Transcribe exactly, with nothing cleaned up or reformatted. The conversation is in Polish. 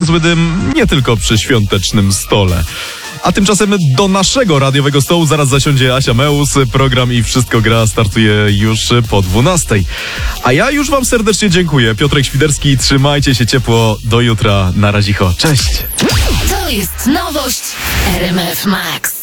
niezły dym nie tylko przy świątecznym stole. A tymczasem do naszego radiowego stołu zaraz zasiądzie Asia Meus. Program I Wszystko Gra startuje już po dwunastej. A ja już wam serdecznie dziękuję. Piotrek Świderski, trzymajcie się ciepło. Do jutra. Na razicho. Cześć. To jest nowość R M F Max.